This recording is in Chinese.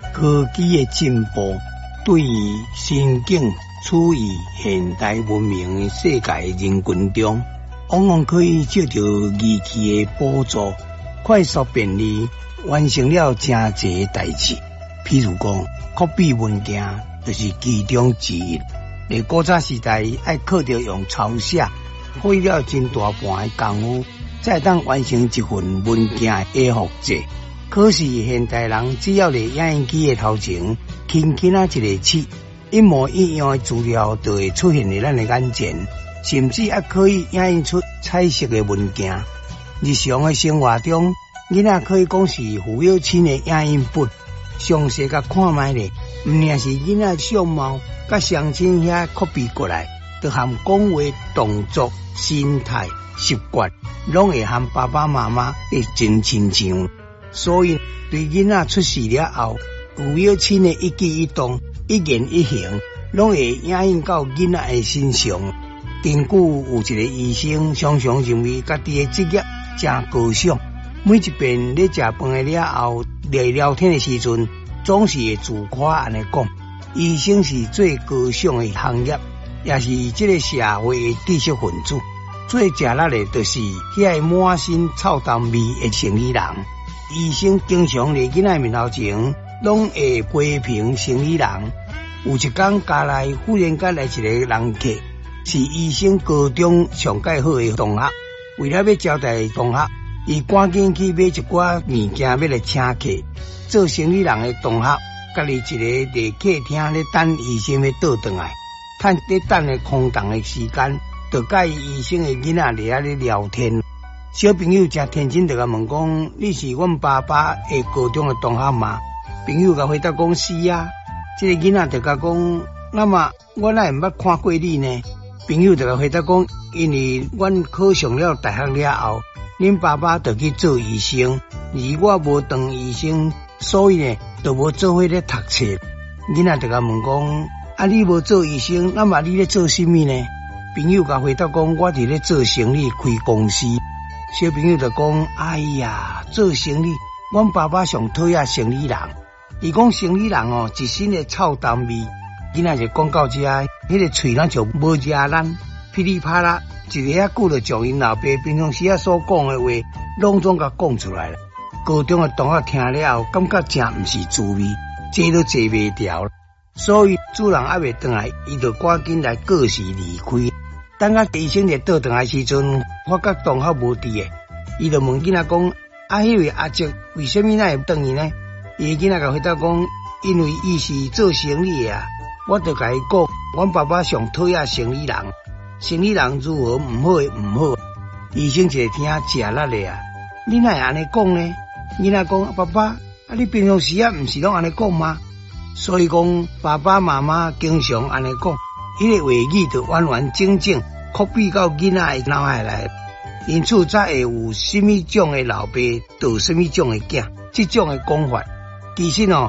科技的进步对于新境处于现代文明的世界人群中，往往可以借着仪器的辅助，快速便利完成了真侪代志。譬如讲，copy 文件就是其中之一。在古早时代，要靠着用抄写，费了真大半的功夫，才当完成一份文件的复制。可是现代人只要在影印机的头前轻轻一个刺，一模一样的资料就会出现在咱的眼前，甚至还可以影印出彩色的文件。日常的生活中，囡仔可以讲是父母亲的影印本。详细甲看卖咧，唔仅是囡仔相貌，甲相亲遐 copy 过来，就含讲话、动作、心态、习惯，拢会含爸爸妈妈会真亲像。所以对囡仔出世了后，父母亲的一举一动、一言一行，拢会影印到囡仔的身上。根据有一个医生常常认为家己的职业真高尚，每一遍咧食饭的了后，在聊天的时阵，总是会自夸安尼讲：医生是最高尚的行业，也是这个社会的知识分子。最吃力的就是遐满身臭蛋味的生理人。医生经常在囡仔面头前，拢会批评生理人。有一天家内忽然间来一个人客，是医生高中上介好的同学，为了要招待同学，伊赶紧去买一寡物件要来请客。做生理人的同学，家己一个在客厅咧等医生要倒转来，趁咧等的空档的时间，就甲医生的囡仔咧咧聊天。小朋友真天真，就甲问讲：你是阮爸爸的高中的同学吗？朋友甲回答讲：是啊。这个囡仔就甲讲：那么我哪会捌看过你呢？朋友就甲回答讲：因为阮考上了大学了后，恁爸爸就去做医生，而我无当医生，所以呢，就无做伙咧读册。囡仔就甲问讲：啊，你无做医生，那么你咧做什么呢？朋友甲回答讲：我伫咧做生意，开公司。小朋友就讲：哎呀，做生意，阮爸爸上讨厌生意人。伊讲生意人哦，一身的臭蛋味。囡仔就讲到这，迄个喙咱就无遮咱，噼里啪啦，一个久就将因老爸平常时所讲的话，拢总甲讲出来了。高中的同学听了后，感觉真毋是滋味，坐都坐袂掉了。所以主人还未回来，伊就赶紧来告辞离开。等到医生来倒转来时阵，发觉同学无伫诶，伊就问囡仔讲：啊，迄位阿叔为什么会转去呢？伊囡仔甲回答讲：因为伊是做生意的啊。我就甲伊讲，阮爸爸上讨厌生意人，生意人如何唔好的唔好。医生一个听食力的啊，你哪会安尼讲呢？囡仔讲：爸爸，啊你平常时啊唔是拢安尼讲吗？所以讲爸爸妈妈经常安尼讲，迄个话语就完完整整copy到囡仔的脑海来，因此才会有什么种的老爸，就有什么种的囝，这种的讲法。其实